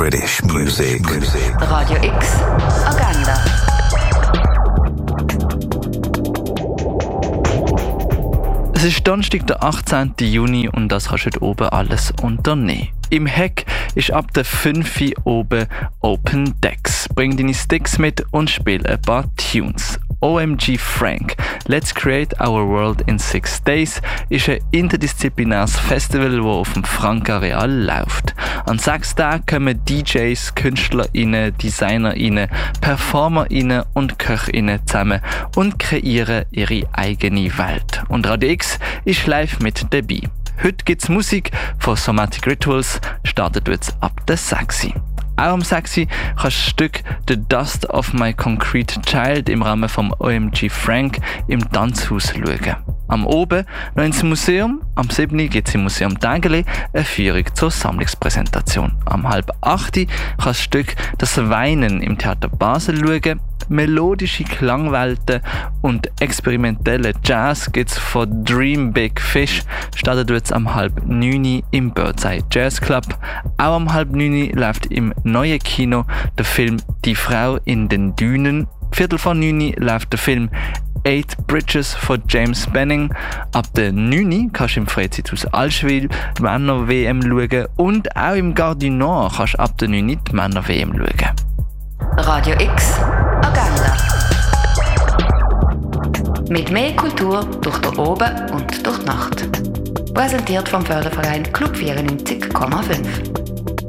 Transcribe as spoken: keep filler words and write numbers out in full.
British music. Radio X Agenda. Es ist Donnerstag, der achtzehnten Juni und das kannst du heute oben alles unternehmen. Im Heck ist ab der fünf Uhr oben Open Decks. Bring deine Sticks mit und spiel ein paar Tunes. O M G Frank, Let's Create Our World in Six Days ist ein interdisziplinäres Festival, das auf dem Frank-Areal läuft. An sechs Tagen kommen D Js, KünstlerInnen, DesignerInnen, PerformerInnen und KöchInnen zusammen und kreieren ihre eigene Welt. Und Radio X ist live mit dabei. Heute gibt es Musik von Somatic Rituals, startet jetzt ab der sechs Uhr. Auch am sechs Uhr kannst du das Stück «The Dust of My Concrete Child» im Rahmen vom O M G Frank im Tanzhaus schauen. Am Oben noch ins Museum, am sieben Uhr gibt es im Museum Tägeli eine Führung zur Sammlungspräsentation. Am halb acht Uhr kannst du das Stück «Das Weinen» im Theater Basel schauen. Melodische Klangwelten und experimentelle Jazz gibt es von Dream Big Fish, startet jetzt am halb neun Uhr im Birdseye Jazz Club. Auch am halb neun Uhr läuft im neuen Kino der Film «Die Frau in den Dünen». Viertel vor neun Uhr läuft der Film «Eight Bridges» von James Benning. Ab der neun Uhr kannst du im Freizeithaus Allschwil die Männer-W M schauen und auch im Gare du Nord kannst du ab der neun Uhr die Männer-W M schauen. Radio X Agenda. Mit mehr Kultur durch den Oben und durch die Nacht. Präsentiert vom Förderverein Club vierundneunzig Komma fünf.